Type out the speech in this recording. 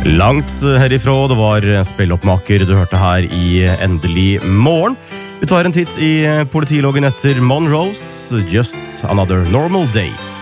Langt herifra, det var spilloppmaker du hørte her i Endelig morgen. Vi tar en titt i politiloggen etter Monrose, Just Another Normal Day.